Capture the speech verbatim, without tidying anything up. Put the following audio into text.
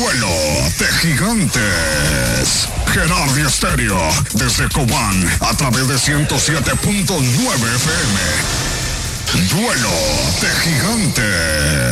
Duelo de Gigantes. Gerardo Estéreo, desde Cobán, a través de ciento siete punto nueve F M. Duelo de Gigantes.